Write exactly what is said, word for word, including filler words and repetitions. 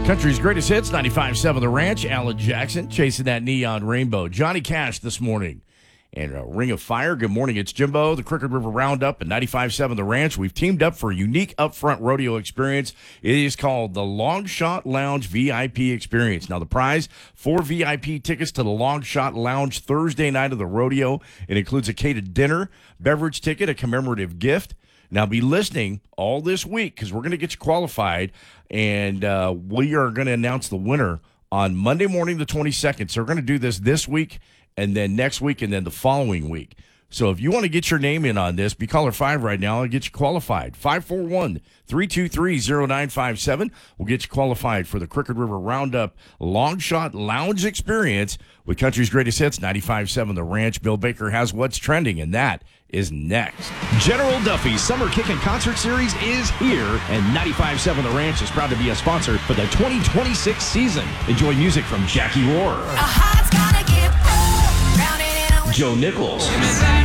Country's greatest hits, ninety-five point seven The Ranch. Alan Jackson chasing that neon rainbow. Johnny Cash this morning. And uh, Ring of Fire. Good morning. It's Jimbo, the Crooked River Roundup at ninety-five point seven The Ranch. We've teamed up for a unique upfront rodeo experience. It is called the Long Shot Lounge V I P Experience. Now, the prize, four V I P tickets to the Long Shot Lounge Thursday night of the rodeo. It includes a catered dinner, beverage ticket, a commemorative gift. Now, be listening all this week because we're going to get you qualified, and uh, we are going to announce the winner on Monday morning, the twenty-second. So we're going to do this this week, and then next week, and then the following week. So if you want to get your name in on this, be caller five right now. I'll get you qualified. five four one, three two three, zero nine five seven. We'll get you qualified for the Crooked River Roundup Long Shot Lounge Experience with Country's Greatest Hits, ninety-five point seven The Ranch. Bill Baker has what's trending, and that is next. General Duffy's Summer Kickin' Concert Series is here, and ninety-five point seven The Ranch is proud to be a sponsor for the twenty twenty-six season. Enjoy music from Jackie Rohr, Joe Nichols,